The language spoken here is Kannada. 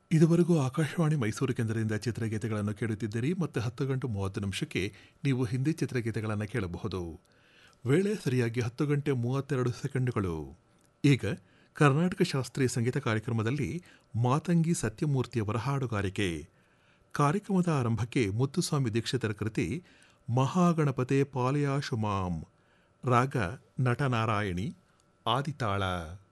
ಇದುವರೆಗೂ ಆಕಾಶವಾಣಿ ಮೈಸೂರು ಕೇಂದ್ರದಿಂದ ಚಿತ್ರಗೀತೆಗಳನ್ನು ಕೇಳುತ್ತಿದ್ದೀರಿ. ಮತ್ತು 10:30 ನೀವು ಹಿಂದಿ ಚಿತ್ರಗೀತೆಗಳನ್ನು ಕೇಳಬಹುದು. ವೇಳೆ ಸರಿಯಾಗಿ 10:32. ಈಗ ಕರ್ನಾಟಕ ಶಾಸ್ತ್ರೀಯ ಸಂಗೀತ ಕಾರ್ಯಕ್ರಮದಲ್ಲಿ ಮಾತಂಗಿ ಸತ್ಯಮೂರ್ತಿಯವರ ಹಾಡುಗಾರಿಕೆ. ಕಾರ್ಯಕ್ರಮದ ಆರಂಭಕ್ಕೆ ಮುತ್ತುಸ್ವಾಮಿ ದೀಕ್ಷಿತರ ಕೃತಿ ಮಹಾಗಣಪತೆ ಪಾಲಯಾಶು ಮಾಂ, ರಾಗ ನಟನಾರಾಯಣಿ, ಆದಿತಾಳ.